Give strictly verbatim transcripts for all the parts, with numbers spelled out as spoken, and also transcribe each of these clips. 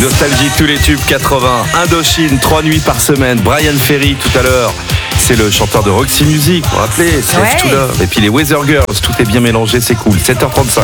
Nostalgie, tous les tubes quatre-vingts. Indochine, trois nuits par semaine. Brian Ferry tout à l'heure. C'est le chanteur de Roxy Music, vous vous rappelez, Save Ouais. to Love. Et puis les Weather Girls, tout est bien mélangé, c'est cool. sept heures trente-cinq.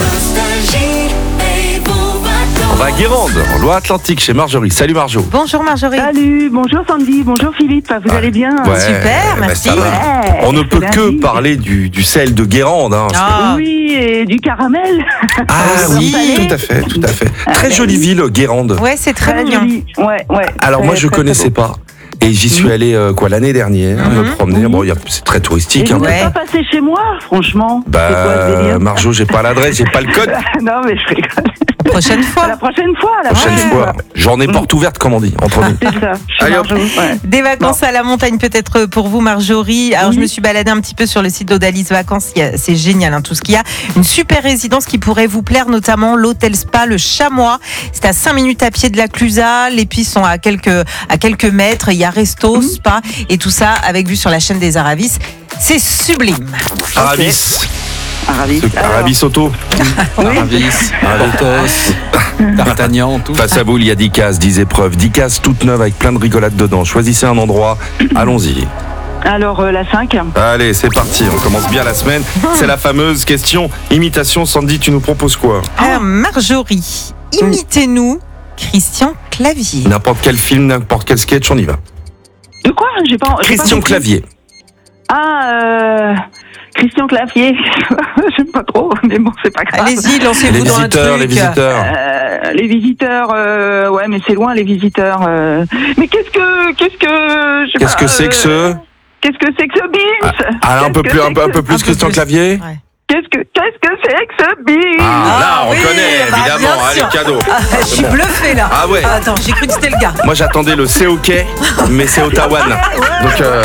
On va à Guérande, en Loire-Atlantique, chez Marjorie. Salut Marjo. Bonjour Marjorie. Salut, bonjour Sandy, bonjour Philippe, vous Ah, allez bien? Ouais, Super, bah, merci. ça va. Ouais, On ne peut c'est que lundi. parler du, du sel de Guérande. Hein. Ah, Oui, et du caramel. Ah oui, aussi. tout à fait, tout à fait. Ah, Très bah jolie oui. ville, Guérande. ouais, c'est très Très mignon. joli. Ouais, ouais. Alors Très, moi je très, connaissais très beau. pas. Et j'y suis allé euh, quoi l'année dernière, me promener. Bon, il y a- c'est très Et touristique. vous Hein. Ouais. n'êtes pas passé chez moi, franchement? C'est quoi ce Bah délire? Marjo, j'ai pas l'adresse, j'ai pas le code. Non, mais je rigole. Prochaine fois. La prochaine fois, la Prochaine prochaine fois, j'en ai porte ouverte comme on dit entre nous. C'est ça. Je suis Allez, hop. Marjo, ouais. Des vacances à la montagne peut-être pour vous Marjorie. Alors Oui. je me suis baladée un petit peu sur le site d'Odalis Vacances. Il y a- C'est génial hein, tout ce qu'il y a. Une super résidence qui pourrait vous plaire, notamment l'hôtel spa Le Chamois. C'est à cinq minutes à pied de la Clusaz. Les pistes sont à quelques, à quelques mètres. Il y a resto, spa et tout ça avec vue sur la chaîne des Aravis. C'est sublime. Aravis, Aravis. c'est Alors, Aravis Auto. Aravis, Portos, D'Artagnan, tout. Face à vous, il y a dix cases, dix épreuves, dix cases toutes neuves avec plein de rigolades dedans. Choisissez un endroit, allons-y. alors euh, la cinq. Allez, c'est parti, on commence bien la semaine. C'est la fameuse question imitation. Sandy, tu nous proposes quoi? Alors Marjorie, imitez-nous Christian Clavier. N'importe quel film, n'importe quel sketch, on y va. De quoi? J'ai pas. j'ai Christian pas compris. Clavier. Ah, euh, Christian Clavier. J'aime pas trop, mais bon, c'est pas grave. Allez-y, Les lancez-vous dans un visiteurs, truc. les visiteurs. Euh, les visiteurs, euh, ouais, mais c'est loin les visiteurs. euh. Mais qu'est-ce que, qu'est-ce que, je sais Qu'est-ce pas, que c'est que euh, ce Qu'est-ce que c'est que ce Beams? Ah, un peu Qu'est-ce plus, que un c'est peu, un que peu ce- plus, Un peu Christian plus. Clavier. Ouais. Qu'est-ce que, qu'est-ce que c'est que ce Beams? Ah, là, Ah on oui, connaît, bah, évidemment. bien Allez, sûr. cadeau. Ah, je suis bluffée là. Ah ouais. Attends, j'ai cru que c'était le gars. Moi, j'attendais le c'est OK, mais c'est Ottawa. Donc, euh,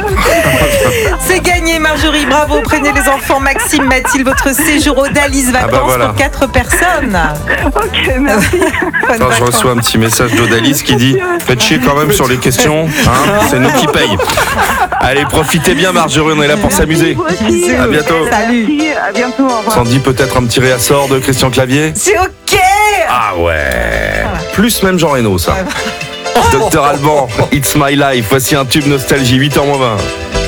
C'est gagné Marjorie, bravo. Prenez les enfants Maxime, Mathilde, votre séjour au Dalis Vacances bah voilà. pour quatre personnes. Ok, merci. Bonnes attends, je vacances. reçois un petit message d'Odalis qui dit faites chier quand même sur les questions, hein, c'est nous qui paye. Allez, profitez bien, Marjorie, on est là pour s'amuser. Vous aussi. À bientôt. Salut. Merci, à bientôt, au revoir. Sandy, peut-être un petit réassort de Christian Clavier. C'est ok. Ah ouais. Plus même Jean Reno, ça. Docteur Alban, It's My Life. Voici un tube nostalgie, huit heures moins vingt.